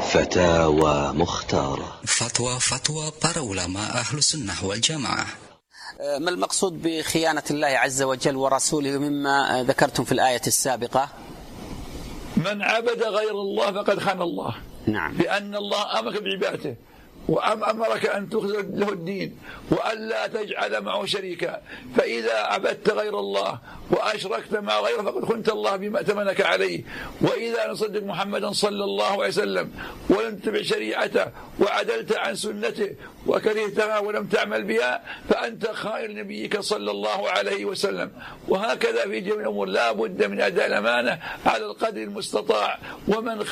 فتاوى مختارة. فتوى para ulama ahlu sunnah wal jamaah. ما المقصود بخيانة الله عز وجل ورسوله مما ذكرتم في الآية السابقة؟ من عبد غير الله فقد خان الله. نعم. لأن الله أمرك بعبادته وأمرك أن تخلص له الدين وأن لا تجعل معه شريكا، فإذا عبدت غير الله وأشركت مع غيره فقد خنت الله بما ائتمنك عليه. وإذا نصدق محمدا صلى الله عليه وسلم ولم تتبع شريعته وعدلت عن سنته وكرهتها ولم تعمل بها فأنت خائر نبيك صلى الله عليه وسلم. وهكذا في جميع الأمور لا بد من أداء الأمانة على القدر المستطاع، ومن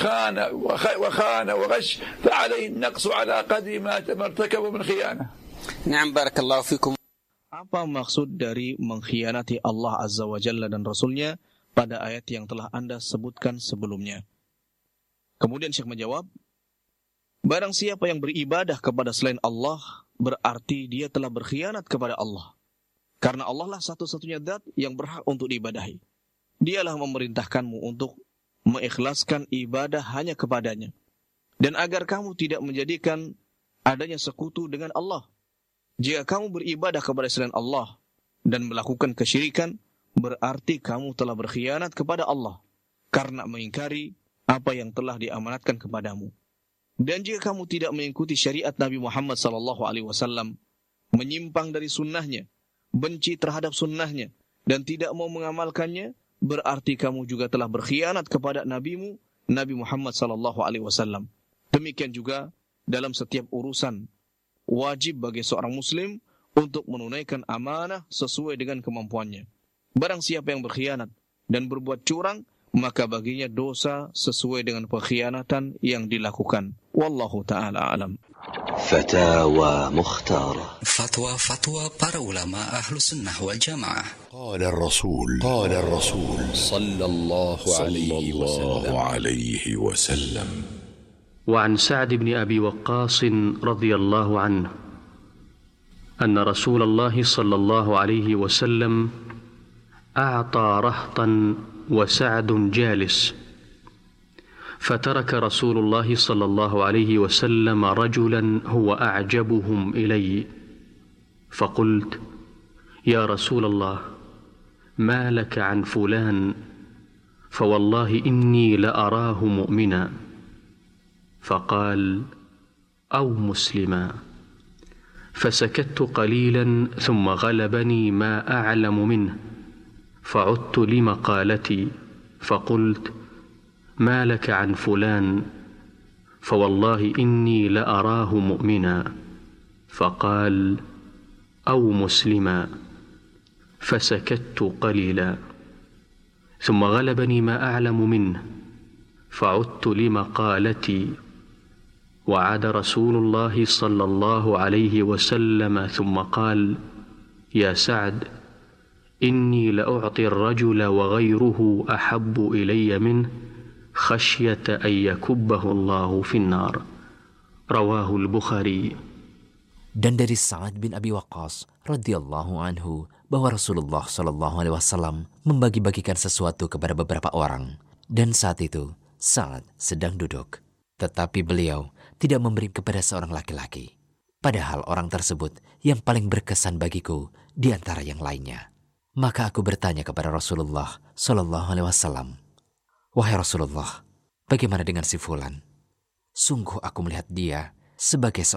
خان وغش فعليه النقص على قدر ما ارتكب من خيانة. نعم بارك الله فيكم. Apa maksud dari mengkhianati Allah Azza wa Jalla dan Rasulnya pada ayat yang telah Anda sebutkan sebelumnya? Kemudian Syekh menjawab, barang siapa yang beribadah kepada selain Allah, berarti dia telah berkhianat kepada Allah. Karena Allah lah satu-satunya zat yang berhak untuk diibadahi. Dialah memerintahkanmu untuk mengikhlaskan ibadah hanya kepadanya. Dan agar kamu tidak menjadikan adanya sekutu dengan Allah. Jika kamu beribadah kepada selain Allah dan melakukan kesyirikan, berarti kamu telah berkhianat kepada Allah karena mengingkari apa yang telah diamanatkan kepadamu. Dan jika kamu tidak mengikuti syariat Nabi Muhammad SAW, menyimpang dari sunnahnya, benci terhadap sunnahnya, dan tidak mau mengamalkannya, berarti kamu juga telah berkhianat kepada nabimu, Nabi Muhammad SAW. Demikian juga dalam setiap urusan, wajib bagi seorang muslim untuk menunaikan amanah sesuai dengan kemampuannya. Barang siapa yang berkhianat dan berbuat curang, maka baginya dosa sesuai dengan pengkhianatan yang dilakukan. Wallahu ta'ala alam. فتاوى مختارة. فتوى para ulama ahlu sunnah wal jamaah. قال الرسول صلى الله عليه وسلم. وعن سعد بن أبي وقاص رضي الله عنه أن رسول الله صلى الله عليه وسلم أعطى رهطا وسعد جالس، فترك رسول الله صلى الله عليه وسلم رجلا هو أعجبهم إلي، فقلت يا رسول الله ما لك عن فلان، فوالله إني لأراه مؤمنا، فقال أو مسلما، فسكت قليلا ثم غلبني ما أعلم منه، فعدت لمقالتي فقلت ما لك عن فلان، فوالله إني لأراه مؤمنا، فقال أو مسلما، فسكت قليلا ثم غلبني ما أعلم منه، فعدت لمقالتي وعاد رسول الله صلى الله عليه وسلم ثم قال يا سعد إني لأعطي الرجل وغيره أحب إلي منه خشية أن يكبه الله في النار، رواه البخاري. Dan dari Sa'ad bin Abi Waqqas radhiyallahu anhu bahwa Rasulullah sallallahu alaihi wasallam membagi-bagikan sesuatu kepada beberapa orang, dan saat itu Sa'ad sedang duduk, tetapi beliau tidak memberi kepada seorang laki-laki, padahal orang tersebut yang paling berkesan bagiku di antara yang lainnya. Maka aku bertanya kepada Rasulullah sallallahu alaihi wasallam, wahai Rasulullah, bagaimana dengan si fulan? Sungguh aku melihat dia sebagai